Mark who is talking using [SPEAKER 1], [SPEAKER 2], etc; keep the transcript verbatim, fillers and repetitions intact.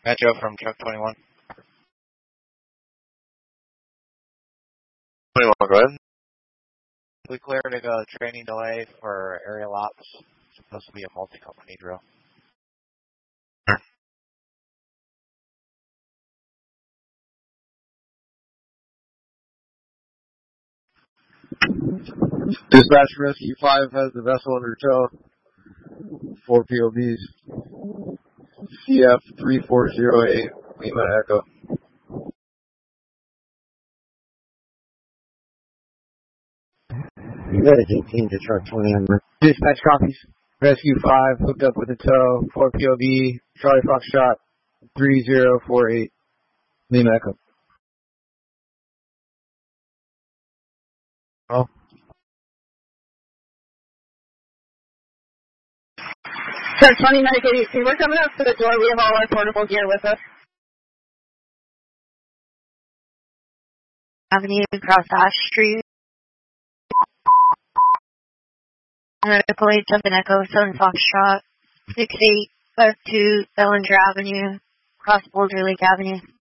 [SPEAKER 1] Metro from Truck twenty-one.
[SPEAKER 2] twenty-one, go ahead.
[SPEAKER 1] We cleared a uh, training delay for aerial ops. It's supposed to be a multi-company drill.
[SPEAKER 3] Dispatch Rescue five has the vessel under tow. Four P O Bs. C F three four zero eight, Lima Echo.
[SPEAKER 4] Medic eighteen to Truck twenty-one.
[SPEAKER 3] Dispatch copies. Rescue five hooked up with a tow. Four P O B. Charlie Foxtrot three zero four eight, Lima Echo. Oh.
[SPEAKER 5] Truck twenty, Medic eighty-two, we're coming up to the door. We have all our portable gear with us.
[SPEAKER 6] Avenue across Ash Street. Medical eight seven Echo, seven Foxtrot, six eight five two Bellinger Avenue, across Boulder Lake Avenue.